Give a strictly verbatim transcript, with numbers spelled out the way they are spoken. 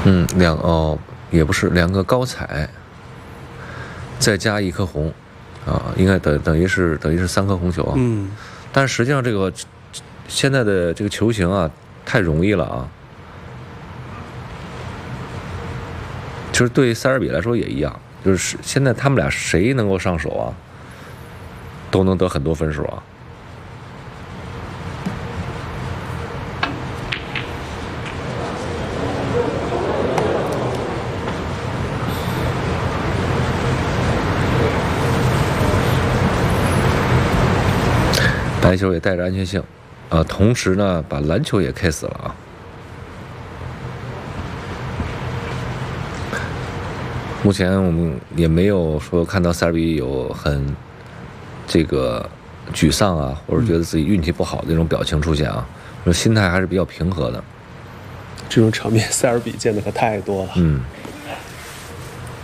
嗯，两哦也不是两个高彩，再加一颗红，啊，应该等等于是等于是三颗红球啊。 嗯， 但是实际上这个现在的这个球形啊太容易了啊。其实对塞尔比来说也一样，就是现在他们俩谁能够上手啊，都能得很多分数啊。白球也带着安全性，啊，同时呢把蓝球也 K 死了啊。目前我们也没有说看到塞尔比有很这个沮丧啊，或者觉得自己运气不好的那种表情出现啊，心态还是比较平和的。 这种场面塞尔比见的可太多了。 嗯。